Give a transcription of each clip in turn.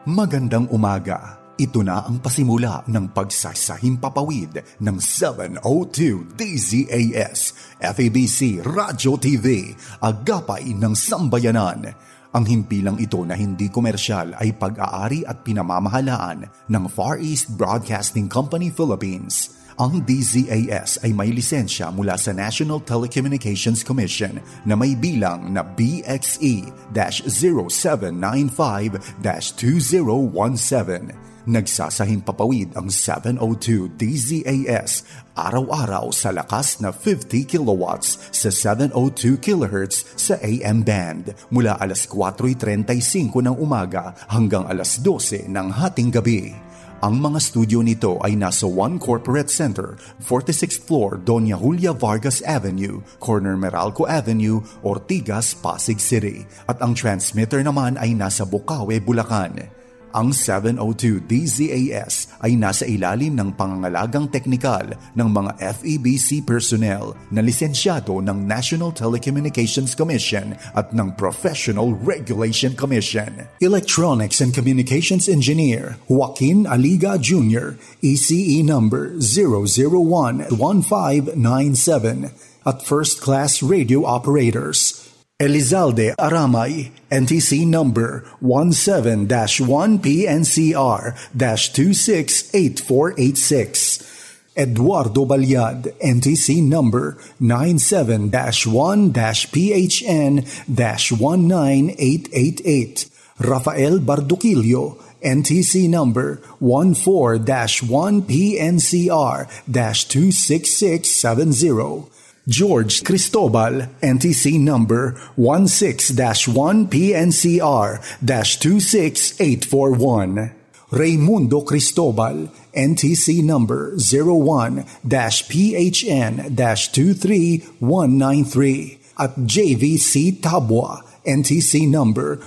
Magandang umaga. Ito na ang pasimula ng pagsasahimpapawid ng 702 DZAS, FEBC Radio TV, Agapay ng Sambayanan. Ang himpilang ito na hindi komersyal ay pag-aari at pinamamahalaan ng Far East Broadcasting Company Philippines. Ang DZAS ay may lisensya mula sa National Telecommunications Commission na may bilang na BXE-0795-2017. Nagsasahimpapawid ang 702 DZAS araw-araw sa lakas na 50 kilowatts sa 702 kHz sa AM band mula alas 4:35 ng umaga hanggang alas 12 ng hating gabi. Ang mga studio nito ay nasa One Corporate Center, 46th floor, Doña Julia Vargas Avenue, corner Meralco Avenue, Ortigas, Pasig City. At ang transmitter naman ay nasa Bukawe, Bulacan. Ang 702 DZAS ay nasa ilalim ng pangangalagang teknikal ng mga FEBC personnel na lisensyado ng National Telecommunications Commission at ng Professional Regulation Commission. Electronics and Communications Engineer Joaquin Aliga Jr., ECE number 0011597 at First Class Radio Operators Elizalde Aramay, NTC number 17-1PNCR-268486. Eduardo Balyad, NTC number 97-1-PHN-19888. Rafael Barduquillo, NTC number 14-1PNCR-26670. George Cristobal, NTC number 16-1PNCR-26841. Raimundo Cristobal, NTC number 01-PHN-23193. At JVC Tabwa, NTC number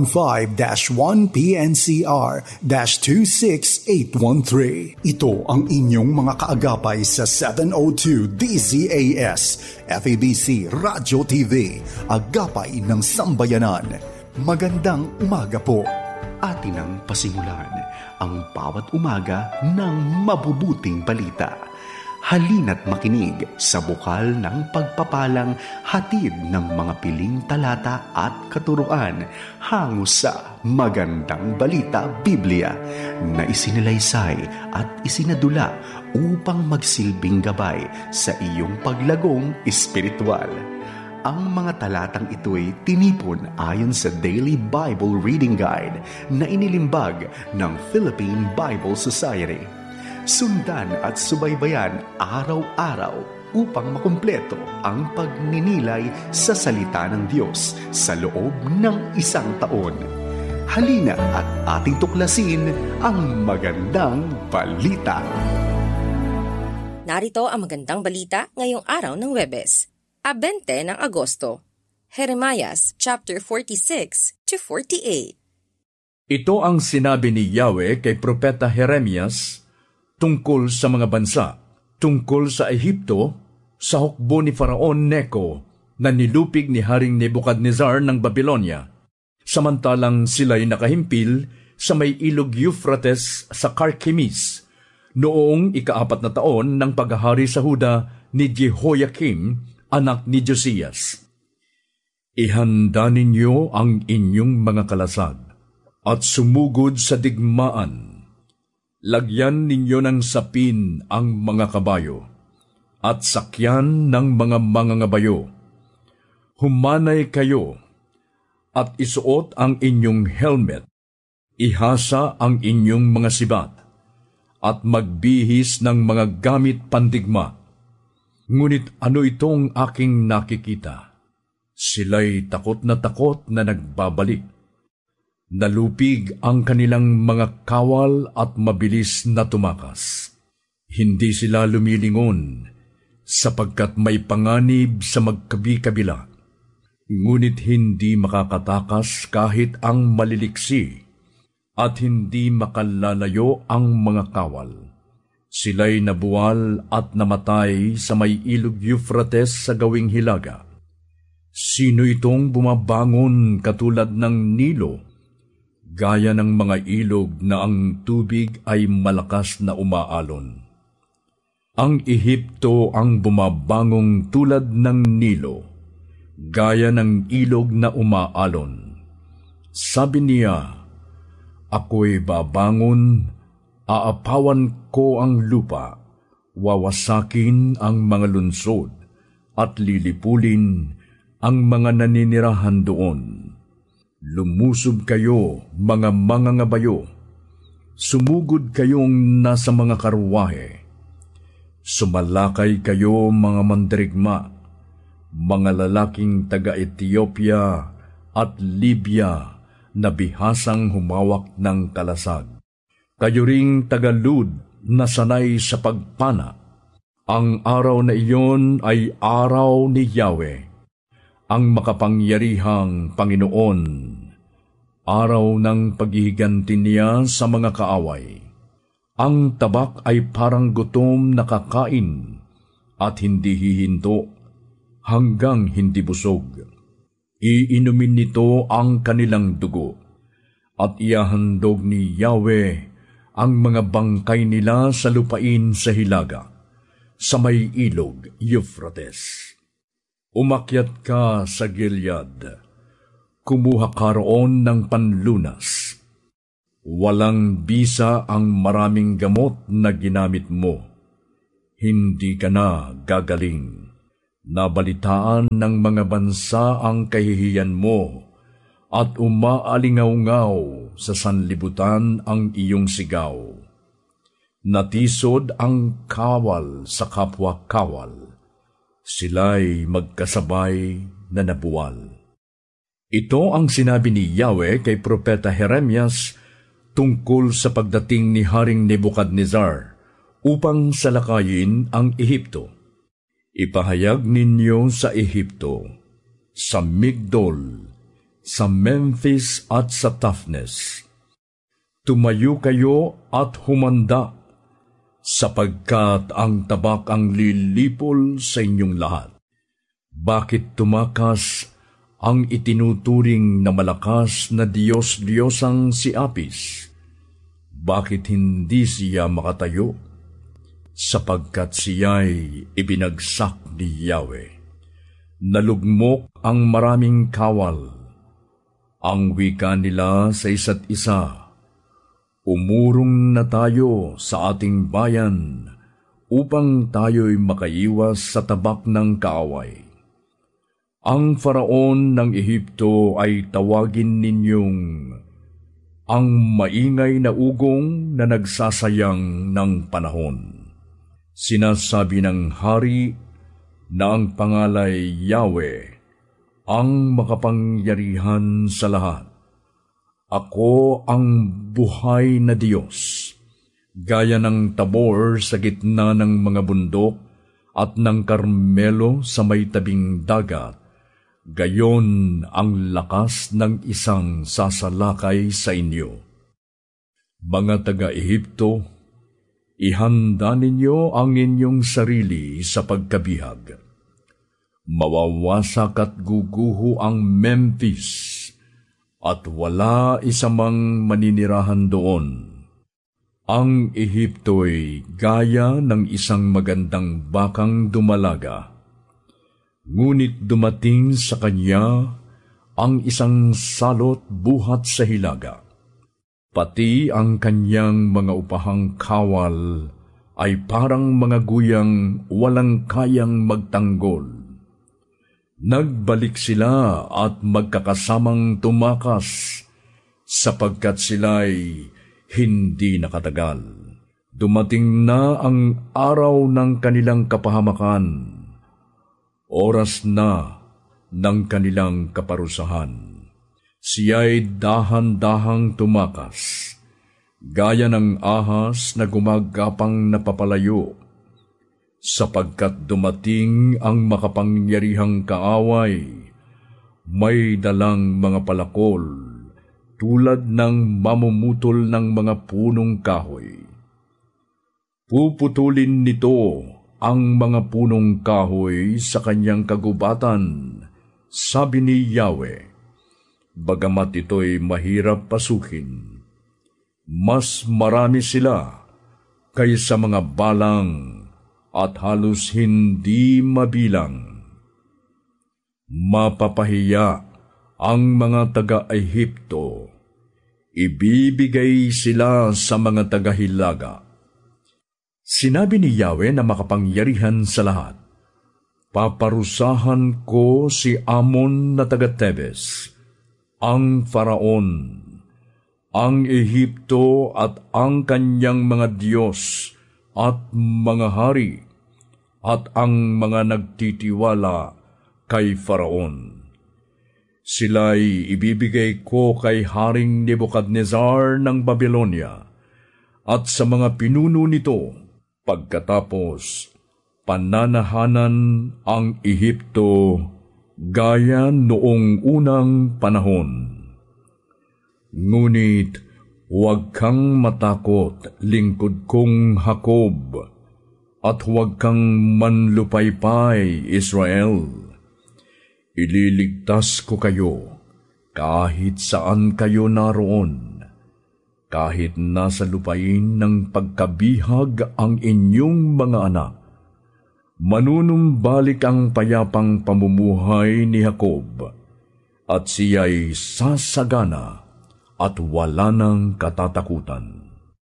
15-1PNCR-26813. Ito ang inyong mga kaagapay sa 702 DZAS, FEBC Radio TV, Agapay ng Sambayanan. Magandang umaga po. Atin ang pasimulan ang bawat umaga ng mabubuting balita. Halina't makinig sa bukal ng pagpapalang hatid ng mga piling talata at katuruan hango sa Magandang Balita Biblia na isinilaysay at isinadula upang magsilbing gabay sa iyong paglagong espiritual. Ang mga talatang ito'y tinipon ayon sa Daily Bible Reading Guide na inilimbag ng Philippine Bible Society. Sundan at subaybayan araw-araw upang makumpleto ang pagninilay sa salita ng Diyos sa loob ng isang taon. Halina at ating tuklasin ang magandang balita. Narito ang magandang balita ngayong araw ng Huwebes, 20 ng Agosto. Jeremias chapter 46 to 48. Ito ang sinabi ni Yahweh kay Propeta Jeremias tungkol sa mga bansa, tungkol sa Ehipto, sa hukbo ni Faraon Neco na nilupig ni Haring Nebuchadnezzar ng Babylonia, samantalang sila'y nakahimpil sa may ilog Euphrates sa Carchemish, noong ika-4 na taon ng paghahari sa Huda ni Jehoiakim, anak ni Josias. Ihanda ninyo ang inyong mga kalasag at sumugod sa digmaan. Lagyan ninyo ng sapin ang mga kabayo at sakyan ng mga mangangabayo. Humanay kayo at isuot ang inyong helmet. Ihasa ang inyong mga sibat at magbihis ng mga gamit pandigma. Ngunit ano itong aking nakikita? Sila'y takot na nagbabalik. Nalupig ang kanilang mga kawal at mabilis na tumakas. Hindi sila lumilingon sapagkat may panganib sa magkabi-kabila. Ngunit hindi makakatakas kahit ang maliliksi at hindi makalalayo ang mga kawal. Sila'y nabuwal at namatay sa may ilog Euphrates sa gawing hilaga. Sino itong bumabangon katulad ng Nilo, gaya ng mga ilog na ang tubig ay malakas na umaalon. Ang Ehipto ang bumabangong tulad ng Nilo, gaya ng ilog na umaalon. Sabi niya, ako'y babangon, aapawan ko ang lupa, wawasakin ang mga lunsod, at lilipulin ang mga naninirahan doon. Lumusob kayo, mga mangangabayo, sumugod kayong nasa mga karwahe. Sumalakay kayo, mga mandirigma, mga lalaking taga-Ethiopia at Libya na bihasang humawak ng kalasag. Kayo ring taga-Lud na sanay sa pagpana. Ang araw na iyon ay araw ni Yahweh, ang makapangyarihang Panginoon, araw ng paghihiganti niya sa mga kaaway. Ang tabak ay parang gutom na kakain at hindi hihinto hanggang hindi busog. Iinumin nito ang kanilang dugo at ihahandog ni Yahweh ang mga bangkay nila sa lupain sa hilaga, sa may ilog Euphrates. Umakyat ka sa Gilead, kumuha ka roon ng panlunas. Walang bisa ang maraming gamot na ginamit mo. Hindi ka na gagaling. Nabalitaan ng mga bansa ang kahihiyan mo at umaalingaw-ngaw sa sanlibutan ang iyong sigaw. Natisod ang kawal sa kapwa-kawal. Sila'y magkasabay na nabuwal. Ito ang sinabi ni Yahweh kay Propeta Jeremias tungkol sa pagdating ni Haring Nebukadnezar upang salakayin ang Ehipto. Ipahayag ninyo sa Ehipto, sa Migdol, sa Memphis at sa Taphnes. Tumayo kayo at humanda, sapagkat ang tabak ang lilipol sa inyong lahat. Bakit tumakas ang itinuturing na malakas na Diyos-Diyosang si Apis? Bakit hindi siya makatayo? Sapagkat siya'y ibinagsak ni Yahweh. Nalugmok ang maraming kawal. Ang wika nila sa isa't isa. Umurong na tayo sa ating bayan upang tayo'y makaiwas sa tabak ng kaaway. Ang Faraon ng Ehipto ay tawagin ninyong ang maingay na ugong na nagsasayang ng panahon. Sinasabi ng hari na ang pangalay Yahweh, ang makapangyarihan sa lahat. Ako ang buhay na Diyos, gaya ng Tabor sa gitna ng mga bundok at ng Karmelo sa may tabing dagat. Gayon ang lakas ng isang sasalakay sa inyo. Mga taga-Ehipto, ihanda ninyo ang inyong sarili sa pagkabihag. Mawawasak at guguho ang Memphis, at wala isamang maninirahan doon. Ang Ehipto'y gaya ng isang magandang bakang dumalaga. Ngunit dumating sa kanya ang isang salot buhat sa hilaga. Pati ang kanyang mga upahang kawal ay parang mga guyang walang kayang magtanggol. Nagbalik sila at magkakasamang tumakas sapagkat sila'y hindi nakatagal. Dumating na ang araw ng kanilang kapahamakan. Oras na ng kanilang kaparusahan. Siya'y dahan-dahang tumakas, gaya ng ahas na gumagapang napapalayo, sapagkat dumating ang makapangyarihang kaaway, may dalang mga palakol, tulad ng mamumutol ng mga punong kahoy. Puputulin nito ang mga punong kahoy sa kanyang kagubatan, sabi ni Yahweh. bagamat ito'y mahirap pasukin. Mas marami sila kaysa mga balang at halos hindi mabilang. Mapapahiya ang mga taga-Ehipto. Ibibigay sila sa mga taga-Hilaga. Sinabi ni Yahweh na makapangyarihan sa lahat, paparusahan ko si Amon na taga-Tebes, ang Faraon, ang Ehipto at ang kanyang mga Diyos at mga hari, at ang mga nagtitiwala kay Faraon. Sila'y ibibigay ko kay Haring Nebukadnezar ng Babylonia at sa mga pinuno nito. Pagkatapos, pananahanan ang Ehipto gaya noong unang panahon. Ngunit huwag kang matakot, lingkod kong Jacob, at huwag kang manlupaypay, Israel. Ililigtas ko kayo kahit saan kayo naroon. Kahit nasa lupain ng pagkabihag ang inyong mga anak, manunumbalik ang payapang pamumuhay ni Jacob, at siya'y sasagana at wala ng katatakutan.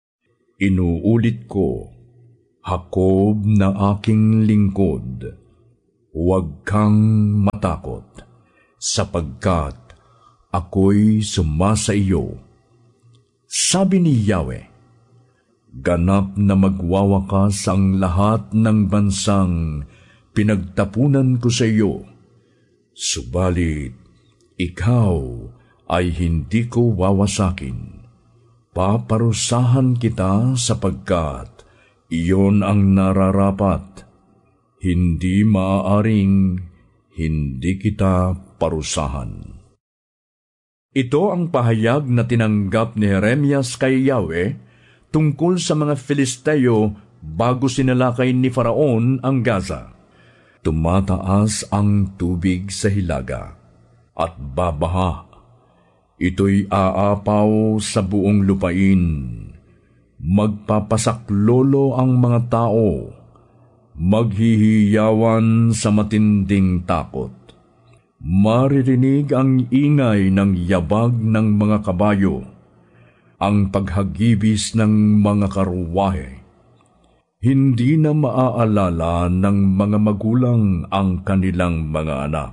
Inuulit ko, Jacob na aking lingkod, huwag kang matakot, sapagkat ako'y sumasa iyo. Sabi ni Yahweh, ganap na magwawakas ang lahat ng bansang pinagtapunan ko sa iyo, subalit ikaw ay hindi ko wawasakin. Paparusahan kita sapagkat iyon ang nararapat. Hindi maaaring hindi kita parusahan. Ito ang pahayag na tinanggap ni Jeremias kay Yahweh tungkol sa mga Filisteo bago sinalakay ni Faraon ang Gaza. Tumataas ang tubig sa hilaga at babaha. Ito'y aapaw sa buong lupain. Magpapasaklolo ang mga tao. Maghihiyawan sa matinding takot. Maririnig ang ingay ng yabag ng mga kabayo, ang paghagibis ng mga karuwahe. Hindi na maaalala ng mga magulang ang kanilang mga anak.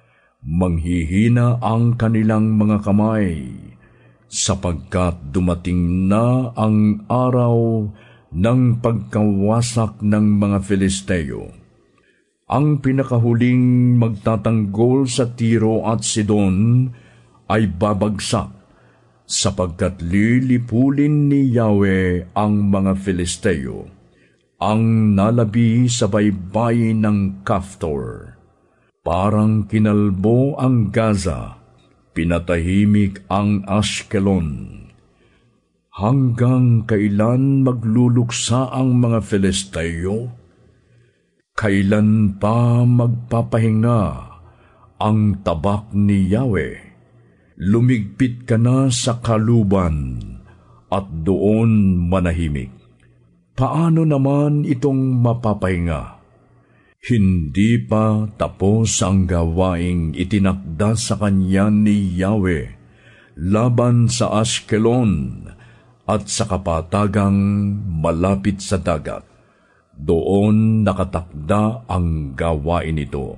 Manghihina ang kanilang mga kamay, sapagkat dumating na ang araw ng pagkawasak ng mga Filisteo. Ang pinakahuling magtatanggol sa Tiro at Sidon ay babagsak, sapagkat lilipulin ni Yahweh ang mga Filisteo, ang nalabi sa baybay ng Kaftor. Parang kinalbo ang Gaza, pinatahimik ang Ashkelon. Hanggang kailan magluluksa ang mga Filisteo? Kailan pa magpapahinga ang tabak ni Yahweh? Lumigpit ka na sa kaluban at doon manahimik. Paano naman itong mapapahinga? Hindi pa tapos ang gawaing itinakda sa kanya ni Yahweh laban sa Ashkelon at sa kapatagang malapit sa dagat. Doon nakatakda ang gawain ito.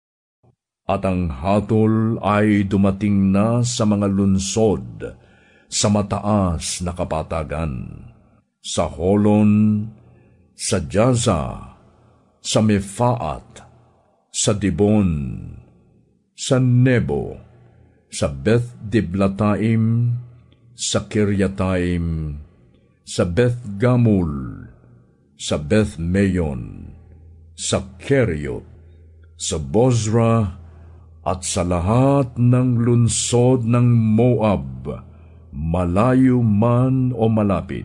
At ang hatol ay dumating na sa mga lunsod, sa mataas na kapatagan, sa Holon, sa Jaza, sa Mefaat, sa Dibon, sa Nebo, sa Beth-Diblataim, sa Kiryataim, sa Beth-Gamul, sa Beth-Meyon, sa Keriot, sa Bozra, at sa lahat ng lunsod ng Moab, malayo man o malapit.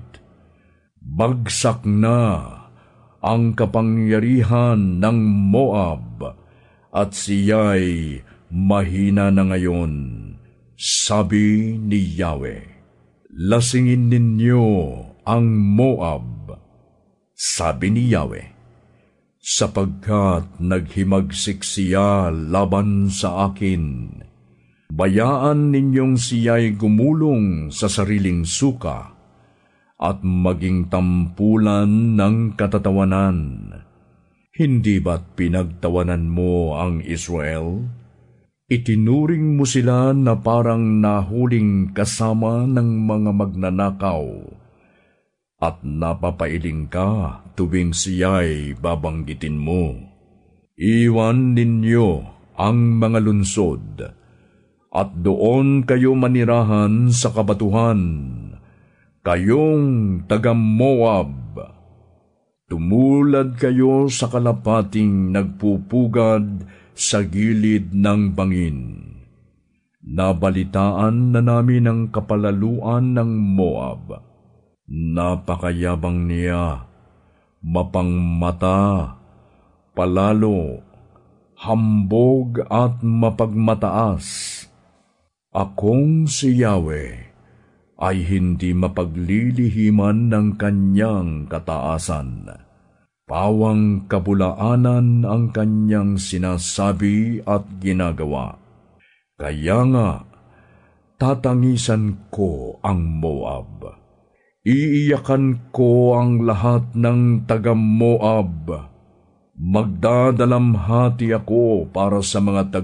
Bagsak na ang kapangyarihan ng Moab, at siya'y mahina na ngayon, Sabi ni Yahweh, lasingin ninyo ang Moab. Sabi ni Yahweh, sapagkat naghimagsik siya laban sa akin. Bayaan ninyong siya'y gumulong sa sariling suka at maging tampulan ng katatawanan. Hindi ba't pinagtawanan mo ang Israel? Itinuring mo sila na parang nahuling kasama ng mga magnanakaw at napapailing ka tuwing siya'y babanggitin mo. Iwan ninyo ang mga lunsod at doon kayo manirahan sa kabatuhan, kayong taga-Moab. Tumulad kayo sa kalapating nagpupugad sa gilid ng bangin. Nabalitaan na namin ang kapalaluan ng Moab. Napakayabang niya, mapangmata, palalo, hambog at mapagmataas. Akong si Yahweh ay hindi mapaglilihiman ng kanyang kataasan. Pawang kabulaanan ang kanyang sinasabi at ginagawa. Kaya nga, tatangisan ko ang Moab. Iiyakan ko ang lahat ng taga-Moab. Magdadalamhati ako para sa mga